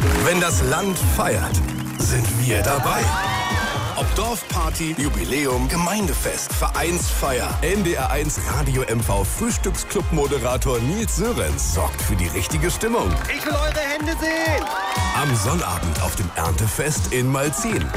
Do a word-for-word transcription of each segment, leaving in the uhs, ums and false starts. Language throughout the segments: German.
Wenn das Land feiert, sind wir dabei. Ob Dorfparty, Jubiläum, Gemeindefest, Vereinsfeier, N D R eins Radio M V Frühstücksclub-Moderator Nils Sörensen sorgt für die richtige Stimmung. Ich will eure Hände sehen! Am Sonnabend auf dem Erntefest in Malzin.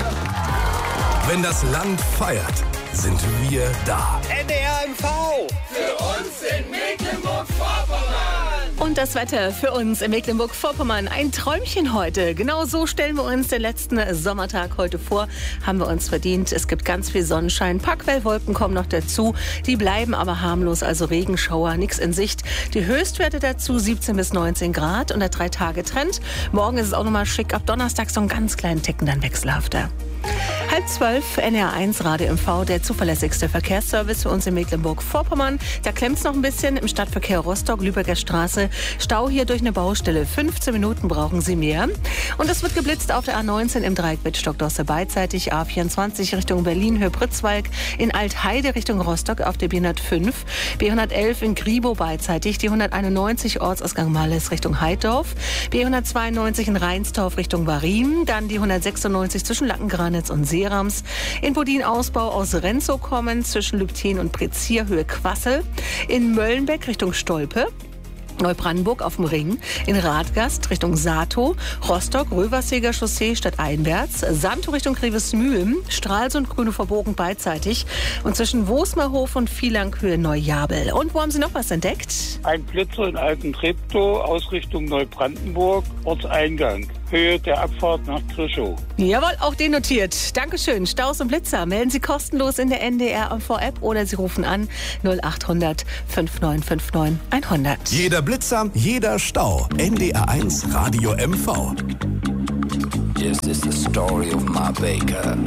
Wenn das Land feiert, sind wir da. N D R M V! Für uns in Mecklenburg-Vorpommern! Und das Wetter für uns in Mecklenburg-Vorpommern. Ein Träumchen heute. Genau so stellen wir uns den letzten Sommertag heute vor. Haben wir uns verdient. Es gibt ganz viel Sonnenschein. Ein paar Quellwolken kommen noch dazu. Die bleiben aber harmlos, also Regenschauer, nichts in Sicht. Die Höchstwerte dazu siebzehn bis neunzehn Grad und der Drei-Tage-Trend. Morgen ist es auch nochmal schick. Ab Donnerstag so einen ganz kleinen Ticken dann wechselhafter. Halb zwölf, N D R eins Radio M V, der zuverlässigste Verkehrsservice für uns in Mecklenburg-Vorpommern. Da klemmt es noch ein bisschen im Stadtverkehr Rostock, Lübecker Straße. Stau hier durch eine Baustelle. fünfzehn Minuten brauchen Sie mehr. Und es wird geblitzt auf der A neunzehn im Dreieck mit Stockdorse beidseitig, A vierundzwanzig Richtung Berlin, Höhe Pritzwalk, in Altheide Richtung Rostock auf der B hundertfünf, B hundertelf in Gribow beidseitig, die hunderteinundneunzig Ortsausgang Malles Richtung Heiddorf, B hundertzweiundneunzig in Reinsdorf Richtung Warin, dann die hundertsechsundneunzig zwischen Lackengranitz und Seerams, in Bodin Ausbau aus Renzow kommen, zwischen Lübten und Prezier Höhe Quassel, in Möllenbeck Richtung Stolpe, Neubrandenburg auf dem Ring, in Radgast Richtung Sato, Rostock, Röverseger Chaussee statt Einwärts, Santo Richtung Grevesmühlen, Stralsund, Grüne Verbogen beidseitig und zwischen Wosmerhof und Vielanghöhe Neujabel. Und wo haben Sie noch was entdeckt? Ein Blitzer in Alten-Treptow, Ausrichtung Neubrandenburg, Ortseingang, Höhe der Abfahrt nach Krischow. Jawohl, auch den notiert. Dankeschön. Staus und Blitzer melden Sie kostenlos in der N D R M V-App oder Sie rufen an null acht hundert fünfundneunzig fünfundneunzig hundert. Jeder Blitzer, jeder Stau. N D R eins Radio M V. Yes, this is the story of my baker.